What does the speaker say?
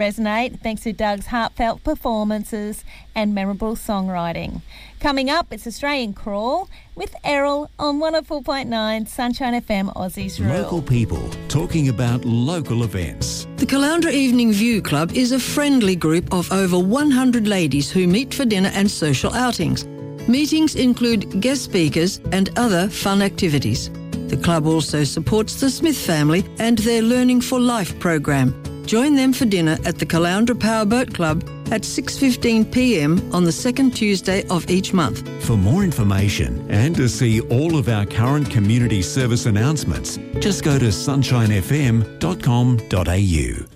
resonate thanks to Doug's heartfelt performances and memorable songwriting. Coming up, it's Australian Crawl with Errol on 104.9 Sunshine FM Aussie's Rule. Local people talking about local events. The Caloundra Evening View Club is a friendly group of over 100 ladies who meet for dinner and social outings. Meetings include guest speakers and other fun activities. The club also supports the Smith family and their Learning for Life program. Join them for dinner at the Caloundra Powerboat Club at 6:15 p.m. on the second Tuesday of each month. For more information and to see all of our current community service announcements, just go to sunshinefm.com.au.